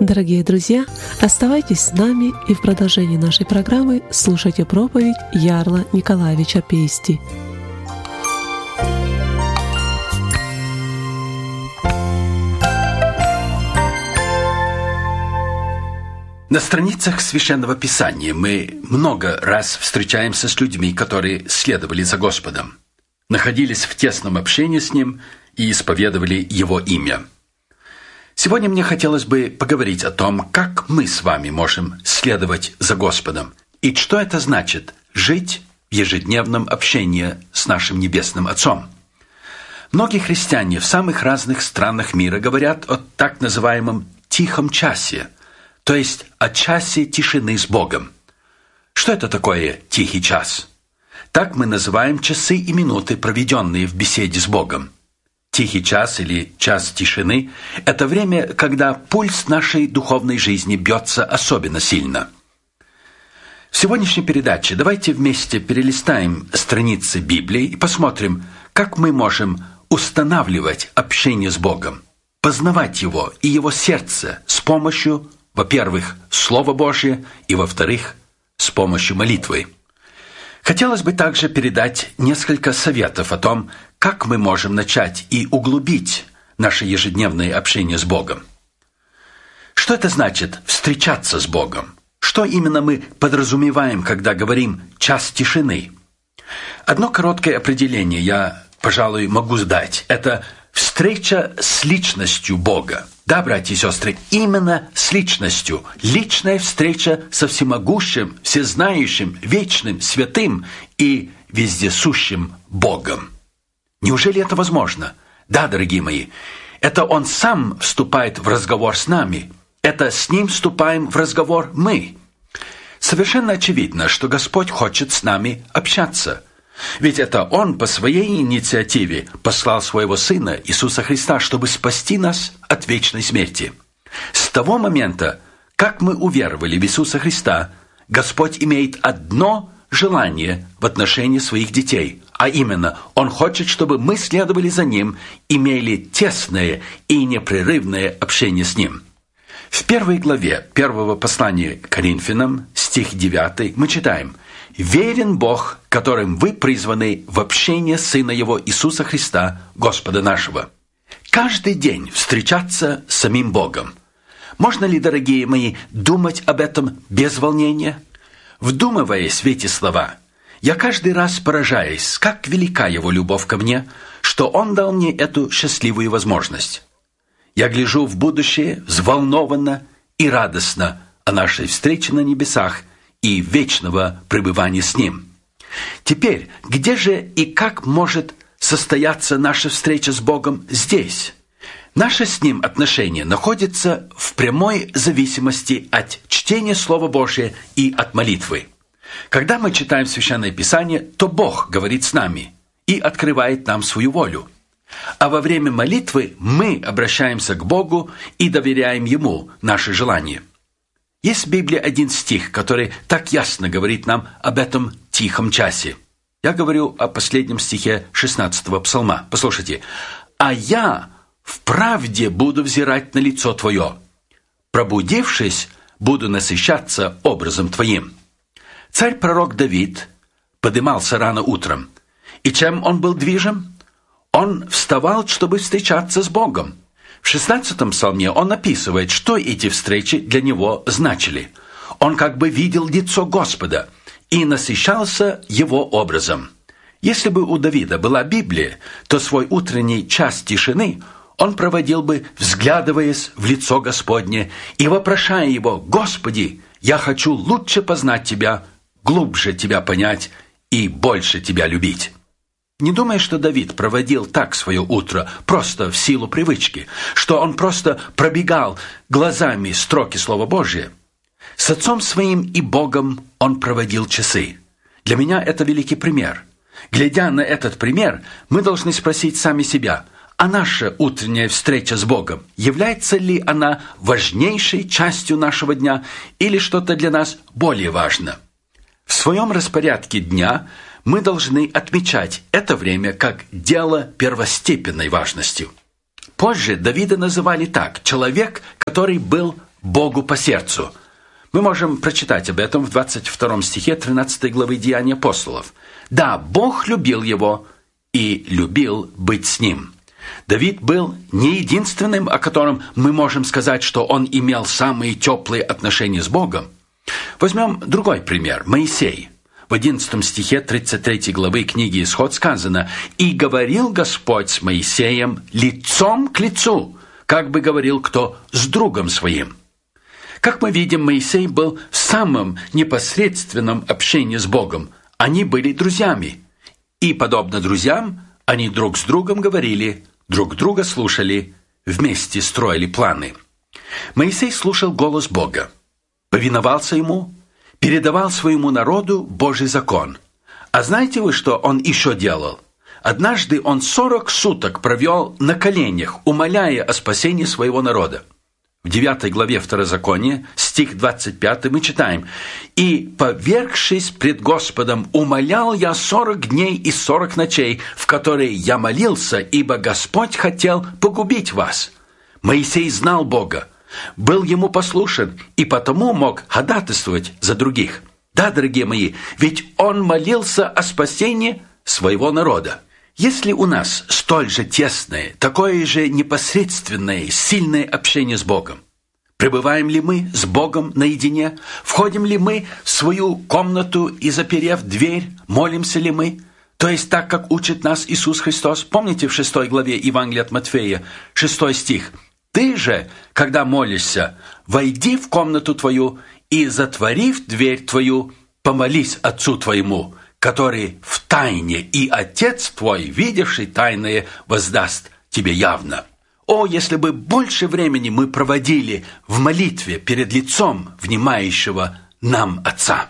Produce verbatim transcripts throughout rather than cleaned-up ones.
Дорогие друзья, оставайтесь с нами и в продолжении нашей программы слушайте проповедь Ярла Николаевича Пейсти. На страницах Священного Писания мы много раз встречаемся с людьми, которые следовали за Господом, находились в тесном общении с Ним и исповедовали Его имя. Сегодня мне хотелось бы поговорить о том, как мы с вами можем следовать за Господом, и что это значит – жить в ежедневном общении с нашим Небесным Отцом. Многие христиане в самых разных странах мира говорят о так называемом «тихом часе», то есть о часе тишины с Богом. Что это такое тихий час? Так мы называем часы и минуты, проведенные в беседе с Богом. Тихий час или час тишины – это время, когда пульс нашей духовной жизни бьется особенно сильно. В сегодняшней передаче давайте вместе перелистаем страницы Библии и посмотрим, как мы можем устанавливать общение с Богом, познавать Его и Его сердце с помощью, во-первых, Слова Божия, и, во-вторых, с помощью молитвы. Хотелось бы также передать несколько советов о том, как мы можем начать и углубить наше ежедневное общение с Богом. Что это значит встречаться с Богом? Что именно мы подразумеваем, когда говорим «час тишины»? Одно короткое определение я, пожалуй, могу сдать. Это встреча с личностью Бога. Да, братья и сестры, именно с личностью. Личная встреча со всемогущим, всезнающим, вечным, святым и вездесущим Богом. Неужели это возможно? Да, дорогие мои, это Он сам вступает в разговор с нами. Это с Ним вступаем в разговор мы. Совершенно очевидно, что Господь хочет с нами общаться. Ведь это Он по своей инициативе послал Своего Сына Иисуса Христа, чтобы спасти нас от вечной смерти. С того момента, как мы уверовали в Иисуса Христа, Господь имеет одно желание в отношении своих детей, а именно, Он хочет, чтобы мы следовали за Ним, имели тесное и непрерывное общение с Ним. В первой главе первого послания к Коринфянам, стих девятый, мы читаем: «Верен Бог, которым вы призваны в общение Сына Его Иисуса Христа, Господа нашего». Каждый день встречаться с самим Богом. Можно ли, дорогие мои, думать об этом без волнения? Вдумываясь в эти слова, я каждый раз поражаюсь, как велика Его любовь ко мне, что Он дал мне эту счастливую возможность. Я гляжу в будущее взволнованно и радостно о нашей встрече на небесах и вечного пребывания с Ним. Теперь, где же и как может состояться наша встреча с Богом здесь? Наше с Ним отношение находится в прямой зависимости от чтения Слова Божия и от молитвы. Когда мы читаем Священное Писание, то Бог говорит с нами и открывает нам свою волю. А во время молитвы мы обращаемся к Богу и доверяем Ему наши желания. Есть в Библии один стих, который так ясно говорит нам об этом тихом часе. Я говорю о последнем стихе шестнадцатого псалма. Послушайте. «А я вправде буду взирать на лицо Твое, пробудившись, буду насыщаться образом Твоим». Царь-пророк Давид подымался рано утром. И чем он был движим? Он вставал, чтобы встречаться с Богом. В шестнадцатом псалме он описывает, что эти встречи для него значили. Он как бы видел лицо Господа и насыщался Его образом. Если бы у Давида была Библия, то свой утренний час тишины он проводил бы, взглядываясь в лицо Господне и вопрошая Его: «Господи, я хочу лучше познать Тебя, глубже Тебя понять и больше Тебя любить». Не думай, что Давид проводил так свое утро просто в силу привычки, что он просто пробегал глазами строки Слова Божия. С Отцом Своим и Богом он проводил часы. Для меня это великий пример. Глядя на этот пример, мы должны спросить сами себя: а наша утренняя встреча с Богом, является ли она важнейшей частью нашего дня или что-то для нас более важно? В своем распорядке дня мы должны отмечать это время как дело первостепенной важности. Позже Давида называли так: человек, который был Богу по сердцу. Мы можем прочитать об этом в двадцать втором стихе тринадцатой главы Деяний апостолов. Да, Бог любил его и любил быть с ним. Давид был не единственным, о котором мы можем сказать, что он имел самые теплые отношения с Богом. Возьмем другой пример – Моисей. В одиннадцатом стихе тридцать третьей главы книги «Исход» сказано: «И говорил Господь с Моисеем лицом к лицу, как бы говорил кто с другом своим». Как мы видим, Моисей был в самом непосредственном общении с Богом. Они были друзьями. И, подобно друзьям, они друг с другом говорили, друг друга слушали, вместе строили планы. Моисей слушал голос Бога, повиновался ему, передавал своему народу Божий закон. А знаете вы, что он еще делал? Однажды он сорок суток провел на коленях, умоляя о спасении своего народа. В девятой главе Второзакония, стих двадцать пятый, мы читаем: «И, повергшись пред Господом, умолял я сорок дней и сорок ночей, в которые я молился, ибо Господь хотел погубить вас». Моисей знал Бога, был ему послушен и потому мог ходатайствовать за других. Да, дорогие мои, ведь он молился о спасении своего народа. Если у нас столь же тесное, такое же непосредственное, сильное общение с Богом, пребываем ли мы с Богом наедине? Входим ли мы в свою комнату и, заперев дверь, молимся ли мы? То есть так, как учит нас Иисус Христос. Помните в шестой главе Евангелия от Матфея, шестой стих? «Ты же, когда молишься, войди в комнату твою и, затворив дверь твою, помолись Отцу твоему, который в тайне, и Отец твой, видевший тайное, воздаст тебе явно». О, если бы больше времени мы проводили в молитве перед лицом внимающего нам Отца.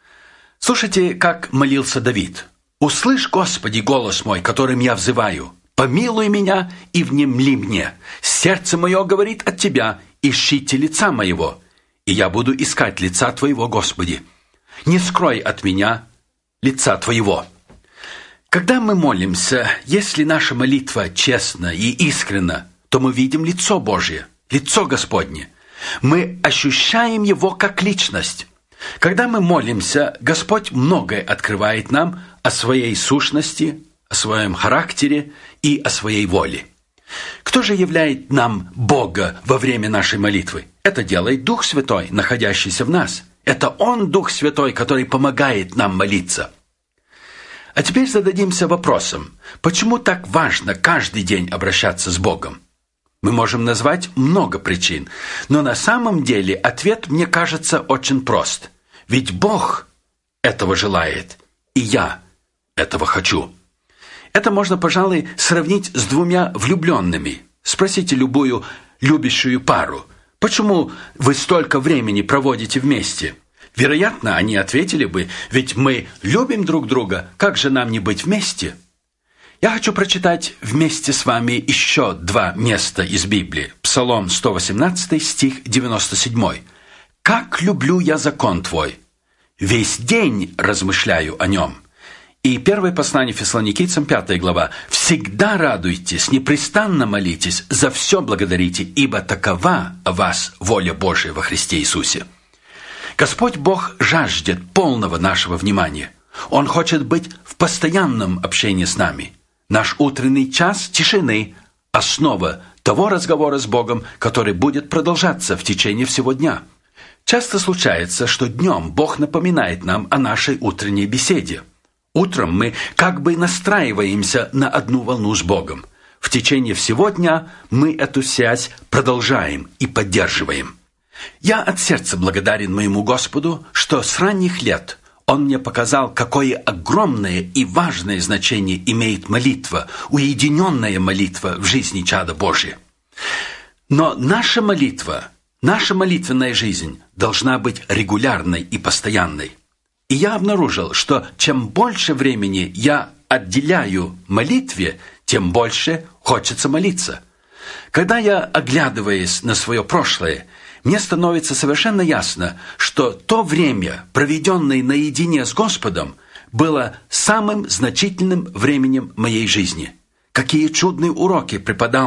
Слушайте, как молился Давид. «Услышь, Господи, голос мой, которым я взываю. Помилуй меня и внемли мне. Сердце мое говорит от Тебя, ищите лица моего, и я буду искать лица Твоего, Господи. Не скрой от меня лица Твоего». Когда мы молимся, если наша молитва честна и искренна, то мы видим лицо Божье, лицо Господне. Мы ощущаем Его как личность. Когда мы молимся, Господь многое открывает нам о Своей сущности, о Своем характере и о Своей воле. Кто же являет нам Бога во время нашей молитвы? Это делает Дух Святой, находящийся в нас. Это Он, Дух Святой, который помогает нам молиться. А теперь зададимся вопросом, почему так важно каждый день обращаться с Богом? Мы можем назвать много причин, но на самом деле ответ, мне кажется, очень прост. Ведь Бог этого желает, и я этого хочу. Это можно, пожалуй, сравнить с двумя влюбленными. Спросите любую любящую пару, почему вы столько времени проводите вместе? Вероятно, они ответили бы, ведь мы любим друг друга, как же нам не быть вместе? Я хочу прочитать вместе с вами еще два места из Библии. Псалом сто восемнадцатый, стих девяносто седьмой. «Как люблю я закон Твой! Весь день размышляю о нем». И первое послание Фессалоникийцам, пятая глава. «Всегда радуйтесь, непрестанно молитесь, за все благодарите, ибо такова о вас воля Божия во Христе Иисусе». Господь Бог жаждет полного нашего внимания. Он хочет быть в постоянном общении с нами. Наш утренний час тишины – основа того разговора с Богом, который будет продолжаться в течение всего дня. Часто случается, что днем Бог напоминает нам о нашей утренней беседе. Утром мы как бы настраиваемся на одну волну с Богом. В течение всего дня мы эту связь продолжаем и поддерживаем. Я от сердца благодарен моему Господу, что с ранних лет Он мне показал, какое огромное и важное значение имеет молитва, уединенная молитва в жизни чада Божия. Но наша молитва, наша молитвенная жизнь должна быть регулярной и постоянной. И я обнаружил, что чем больше времени я отделяю молитве, тем больше хочется молиться. Когда я, оглядываясь на свое прошлое, мне становится совершенно ясно, что то время, проведенное наедине с Господом, было самым значительным временем моей жизни. Какие чудные уроки преподал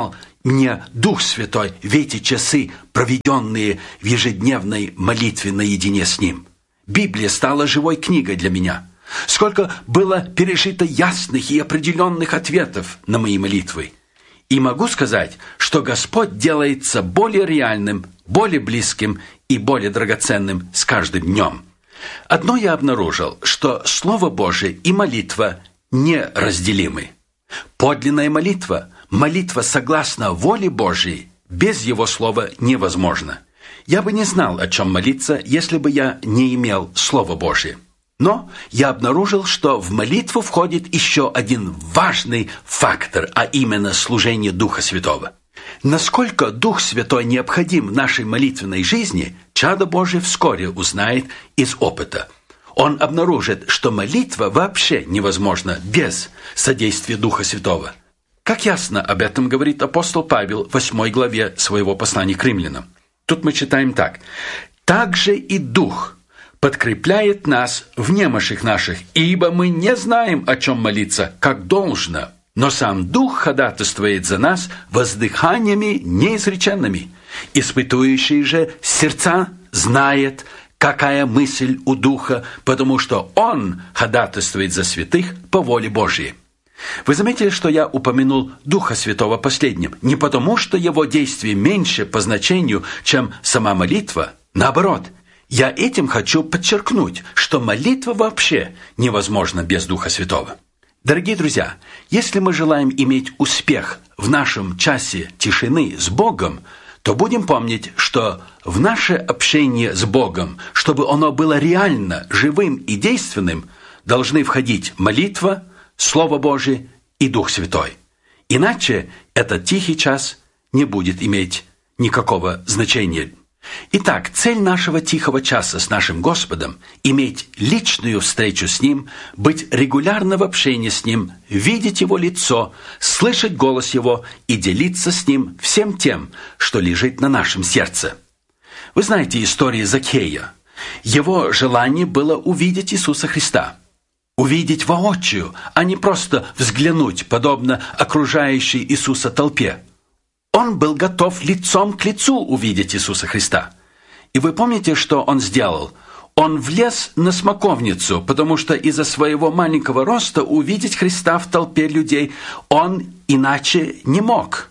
мне Дух Святой в эти часы, проведенные в ежедневной молитве наедине с Ним. Библия стала живой книгой для меня. Сколько было пережито ясных и определенных ответов на мои молитвы. И могу сказать, что Господь делается более реальным, более близким и более драгоценным с каждым днем. Одно я обнаружил, что Слово Божие и молитва неразделимы. Подлинная молитва, молитва согласно воле Божией, без Его Слова невозможна. Я бы не знал, о чем молиться, если бы я не имел Слова Божие. Но я обнаружил, что в молитву входит еще один важный фактор, а именно служение Духа Святого. Насколько Дух Святой необходим в нашей молитвенной жизни, чадо Божие вскоре узнает из опыта. Он обнаружит, что молитва вообще невозможна без содействия Духа Святого. Как ясно об этом говорит апостол Павел в восьмой главе своего послания к римлянам. Тут мы читаем так. «Также и Дух подкрепляет нас в немощах наших, ибо мы не знаем, о чем молиться, как должно, но сам Дух ходатайствует за нас воздыханиями неизреченными. Испытующий же сердца знает, какая мысль у Духа, потому что Он ходатайствует за святых по воле Божьей». Вы заметили, что я упомянул Духа Святого последним? Не потому, что Его действие меньше по значению, чем сама молитва. Наоборот, я этим хочу подчеркнуть, что молитва вообще невозможна без Духа Святого. Дорогие друзья, если мы желаем иметь успех в нашем часе тишины с Богом, то будем помнить, что в наше общение с Богом, чтобы оно было реально живым и действенным, должны входить молитва, Слово Божие и Дух Святой. Иначе этот тихий час не будет иметь никакого значения. Итак, цель нашего тихого часа с нашим Господом – иметь личную встречу с Ним, быть регулярно в общении с Ним, видеть Его лицо, слышать голос Его и делиться с Ним всем тем, что лежит на нашем сердце. Вы знаете историю Закхея. Его желание было увидеть Иисуса Христа. Увидеть воочию, а не просто взглянуть, подобно окружающей Иисуса толпе. Он был готов лицом к лицу увидеть Иисуса Христа. И вы помните, что он сделал? Он влез на смоковницу, потому что из-за своего маленького роста увидеть Христа в толпе людей он иначе не мог.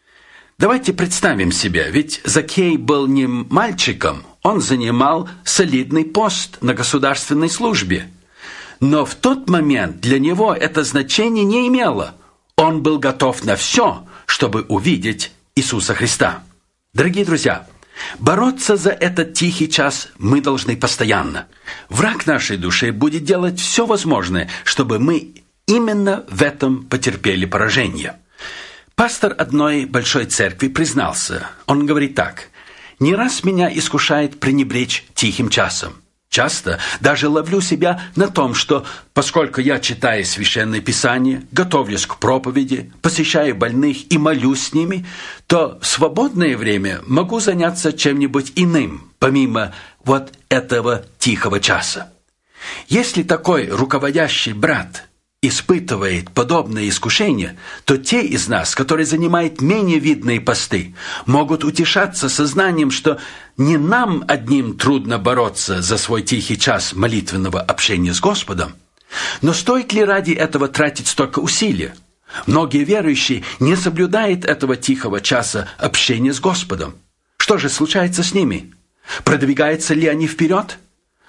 Давайте представим себе, ведь Закхей был не мальчиком, он занимал солидный пост на государственной службе. Но в тот момент для него это значение не имело. Он был готов на все, чтобы увидеть Иисуса Христа. Дорогие друзья, бороться за этот тихий час мы должны постоянно. Враг нашей души будет делать все возможное, чтобы мы именно в этом потерпели поражение. Пастор одной большой церкви признался, он говорит так: «Не раз меня искушает пренебречь тихим часом. Часто даже ловлю себя на том, что, поскольку я читаю Священное Писание, готовлюсь к проповеди, посещаю больных и молюсь с ними, то в свободное время могу заняться чем-нибудь иным, помимо вот этого тихого часа». Если такой руководящий брат испытывает подобное искушение, то те из нас, которые занимают менее видные посты, могут утешаться сознанием, что не нам одним трудно бороться за свой тихий час молитвенного общения с Господом, но стоит ли ради этого тратить столько усилий? Многие верующие не соблюдают этого тихого часа общения с Господом. Что же случается с ними? Продвигаются ли они вперед?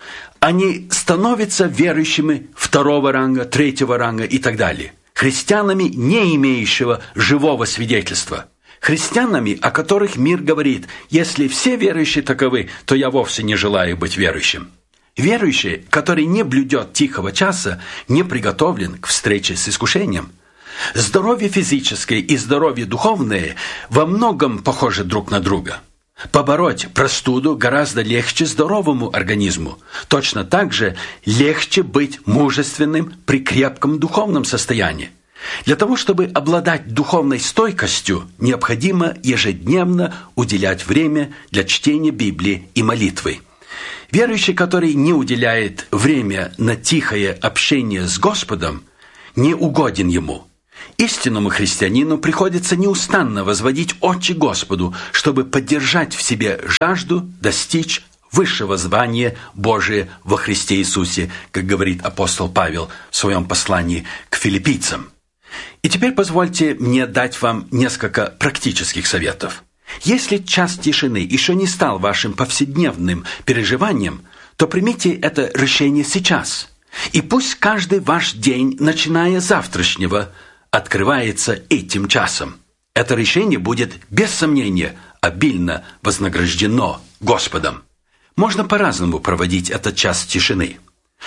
Они становятся верующими второго ранга, третьего ранга и так далее. Христианами, не имеющего живого свидетельства. Христианами, о которых мир говорит: если все верующие таковы, то я вовсе не желаю быть верующим. Верующий, который не блюдет тихого часа, не приготовлен к встрече с искушением. Здоровье физическое и здоровье духовное во многом похожи друг на друга. Побороть простуду гораздо легче здоровому организму. Точно так же легче быть мужественным при крепком духовном состоянии. Для того, чтобы обладать духовной стойкостью, необходимо ежедневно уделять время для чтения Библии и молитвы. Верующий, который не уделяет время на тихое общение с Господом, не угоден Ему. Истинному христианину приходится неустанно возводить очи Господу, чтобы поддержать в себе жажду достичь высшего звания Божия во Христе Иисусе, как говорит апостол Павел в своем послании к филиппийцам. И теперь позвольте мне дать вам несколько практических советов. Если час тишины еще не стал вашим повседневным переживанием, то примите это решение сейчас. И пусть каждый ваш день, начиная с завтрашнего, открывается этим часом. Это решение будет, без сомнения, обильно вознаграждено Господом. Можно по-разному проводить этот час тишины.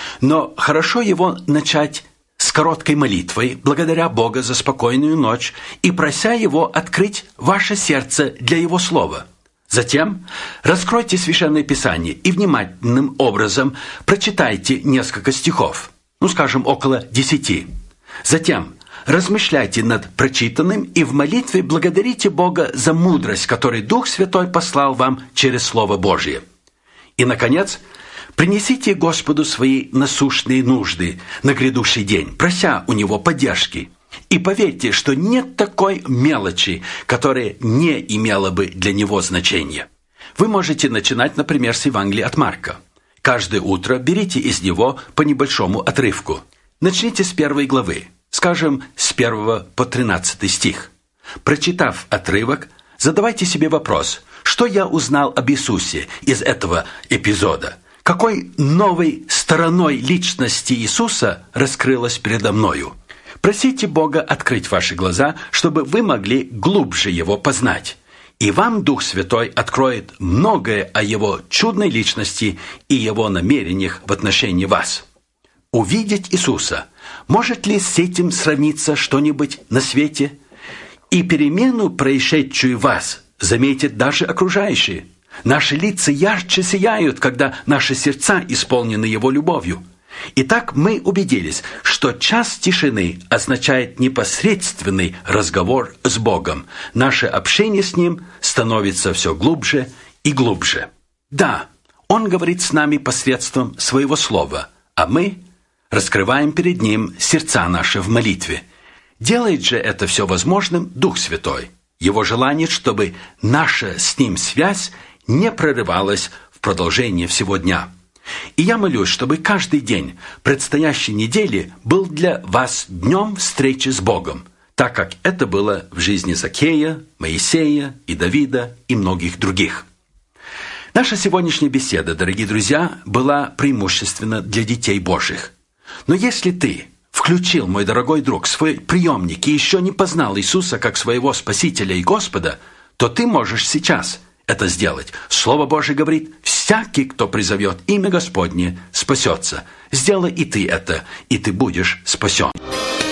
Но хорошо его начать с короткой молитвой, благодаря Бога за спокойную ночь и прося Его открыть ваше сердце для Его Слова. Затем раскройте Священное Писание и внимательным образом прочитайте несколько стихов, ну, скажем, около десяти. Затем размышляйте над прочитанным и в молитве благодарите Бога за мудрость, которую Дух Святой послал вам через Слово Божие. И, наконец, принесите Господу свои насущные нужды на грядущий день, прося у Него поддержки. И поверьте, что нет такой мелочи, которая не имела бы для Него значения. Вы можете начинать, например, с Евангелия от Марка. Каждое утро берите из него по небольшому отрывку. Начните с первой главы, скажем, с первого по тринадцатый стих. Прочитав отрывок, задавайте себе вопрос, что я узнал об Иисусе из этого эпизода? Какой новой стороной личности Иисуса раскрылась передо мною? Просите Бога открыть ваши глаза, чтобы вы могли глубже Его познать. И вам Дух Святой откроет многое о Его чудной личности и Его намерениях в отношении вас. Увидеть Иисуса. Может ли с этим сравниться что-нибудь на свете? И перемену, происшедшую в вас, заметят даже окружающие. Наши лица ярче сияют, когда наши сердца исполнены Его любовью. Итак, мы убедились, что час тишины означает непосредственный разговор с Богом. Наше общение с Ним становится все глубже и глубже. Да, Он говорит с нами посредством Своего Слова, а мы раскрываем перед Ним сердца наши в молитве. Делает же это все возможным Дух Святой. Его желание, чтобы наша с Ним связь не прерывалась в продолжении всего дня. И я молюсь, чтобы каждый день предстоящей недели был для вас днем встречи с Богом, так как это было в жизни Закея, Моисея и Давида и многих других. Наша сегодняшняя беседа, дорогие друзья, была преимущественно для детей Божьих. Но если ты включил, мой дорогой друг, свой приемник и еще не познал Иисуса как своего Спасителя и Господа, то ты можешь сейчас это сделать. Слово Божие говорит: «Всякий, кто призовет имя Господне, спасется». Сделай и ты это, и ты будешь спасен.